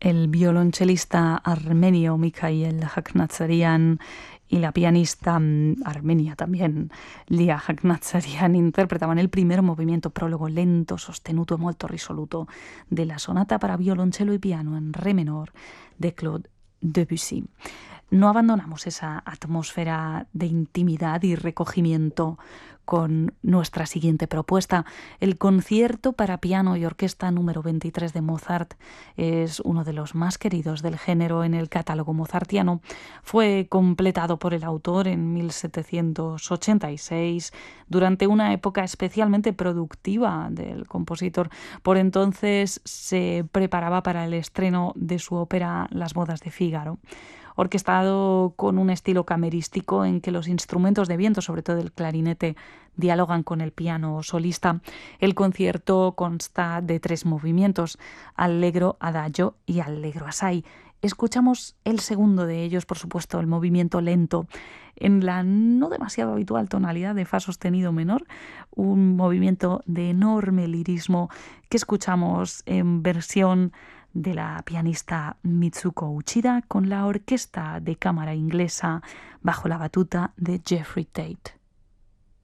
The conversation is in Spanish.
el violonchelista armenio Mikhail Khakhnatsarian y la pianista armenia también, Lia Khakhnatsarian, interpretaban el primer movimiento prólogo lento, sostenuto e molto risoluto de la sonata para violonchelo y piano en re menor de Claude Debussy. No abandonamos esa atmósfera de intimidad y recogimiento con nuestra siguiente propuesta. El concierto para piano y orquesta número 23 de Mozart es uno de los más queridos del género en el catálogo mozartiano. Fue completado por el autor en 1786, durante una época especialmente productiva del compositor. Por entonces se preparaba para el estreno de su ópera Las bodas de Fígaro, orquestado con un estilo camerístico en que los instrumentos de viento, sobre todo el clarinete, dialogan con el piano solista. El concierto consta de 3 movimientos: allegro, adagio y allegro assai. Escuchamos el segundo de ellos, por supuesto, el movimiento lento, en la no demasiado habitual tonalidad de fa sostenido menor, un movimiento de enorme lirismo que escuchamos en versión de la pianista Mitsuko Uchida con la orquesta de cámara inglesa bajo la batuta de Jeffrey Tate.